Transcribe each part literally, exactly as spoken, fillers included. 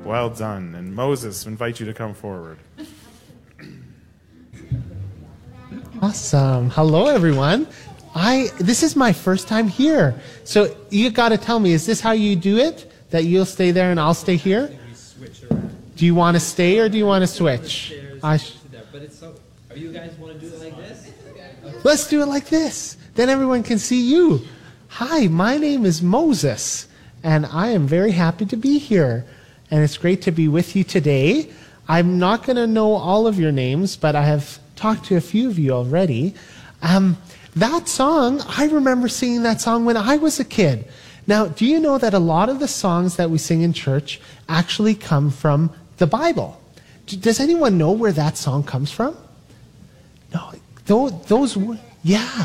Well done. And Moses, I invite you to come forward. Awesome. Hello, everyone. I this is my first time here. So you got to tell me, is this how you do it? That you'll stay there and I'll stay here? Do you want to stay or do you want to switch? I sh- but it's so, are you guys want to do it like this? Let's do it like this. Then everyone can see you. Hi, my name is Moses, and I am very happy to be here. And it's great to be with you today. I'm not going to know all of your names, but I have talked to a few of you already. Um, that song, I remember singing that song when I was a kid. Now, do you know that a lot of the songs that we sing in church actually come from the Bible? Does anyone know where that song comes from? No, those, those were, yeah.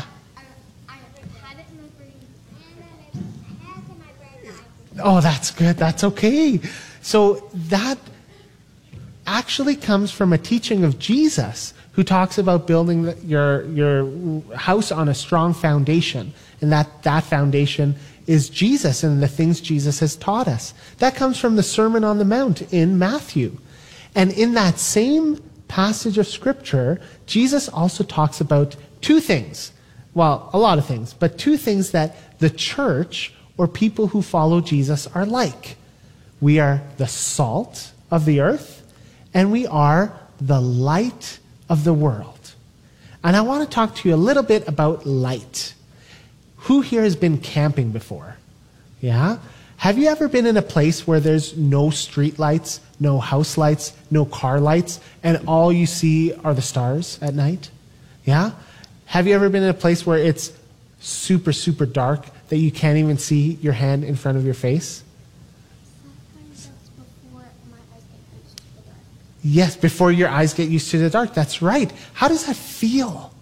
Oh, that's good. That's okay. So that actually comes from a teaching of Jesus, who talks about building the, your your house on a strong foundation, and that that foundation is Jesus and the things Jesus has taught us. That comes from the Sermon on the Mount in Matthew. And in that same passage of Scripture, Jesus also talks about two things. Well, a lot of things, but two things that the church or people who follow Jesus are like. We are the salt of the earth, and we are the light of the world. And I want to talk to you a little bit about light. Who here has been camping before? Yeah? Have you ever been in a place where there's no street lights, no house lights, no car lights, and all you see are the stars at night? Yeah? Have you ever been in a place where it's super, super dark that you can't even see your hand in front of your face? Yes, before your eyes get used to the dark. That's right. How does that feel?